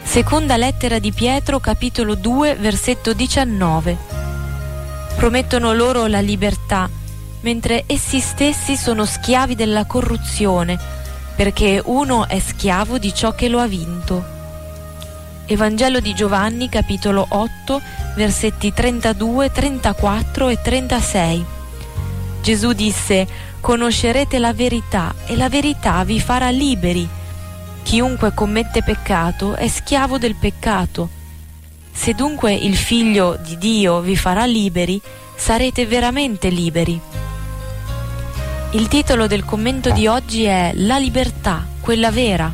Seconda lettera di Pietro, capitolo 2, versetto 19. Promettono loro la libertà, mentre essi stessi sono schiavi della corruzione, perché uno è schiavo di ciò che lo ha vinto. Evangelo di Giovanni, capitolo 8, versetti 32, 34 e 36. Gesù disse: «Conoscerete la verità e la verità vi farà liberi. Chiunque commette peccato è schiavo del peccato. Se dunque il Figlio di Dio vi farà liberi, sarete veramente liberi». Il titolo del commento di oggi è La libertà, quella vera.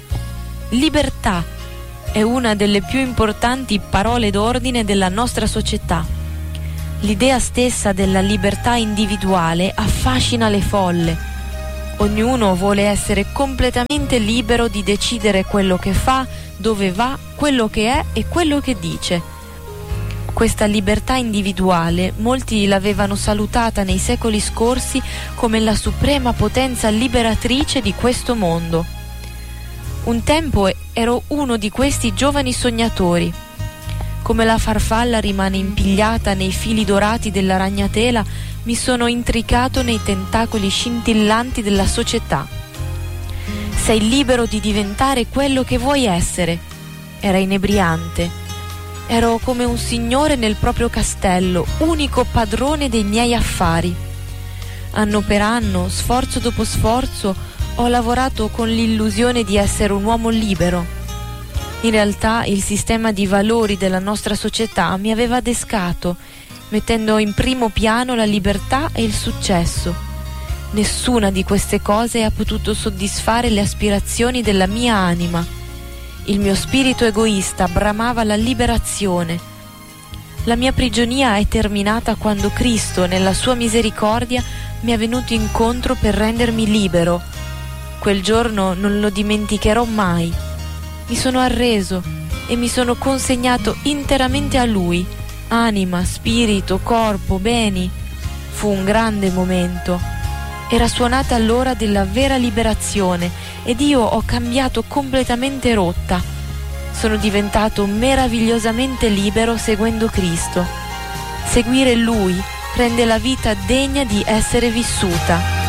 Libertà è una delle più importanti parole d'ordine della nostra società. L'idea stessa della libertà individuale affascina le folle. Ognuno vuole essere completamente libero di decidere quello che fa, dove va, quello che è e quello che dice. Questa libertà individuale molti l'avevano salutata nei secoli scorsi come la suprema potenza liberatrice di questo mondo. Un tempo ero uno di questi giovani sognatori. Come la farfalla rimane impigliata nei fili dorati della ragnatela, mi sono intricato nei tentacoli scintillanti della società. Sei libero di diventare quello che vuoi essere. Era inebriante. Ero come un signore nel proprio castello, unico padrone dei miei affari. Anno per anno, sforzo dopo sforzo, ho lavorato con l'illusione di essere un uomo libero. In realtà il sistema di valori della nostra società mi aveva adescato, mettendo in primo piano la libertà e il successo. Nessuna di queste cose ha potuto soddisfare le aspirazioni della mia anima. Il mio spirito egoista bramava la liberazione. La mia prigionia è terminata quando Cristo, nella sua misericordia, mi è venuto incontro per rendermi libero. Quel giorno non lo dimenticherò mai. Mi sono arreso e mi sono consegnato interamente a Lui, anima, spirito, corpo, beni. Fu un grande momento. Era suonata l'ora della vera liberazione ed io ho cambiato completamente rotta. Sono diventato meravigliosamente libero seguendo Cristo. Seguire Lui rende la vita degna di essere vissuta.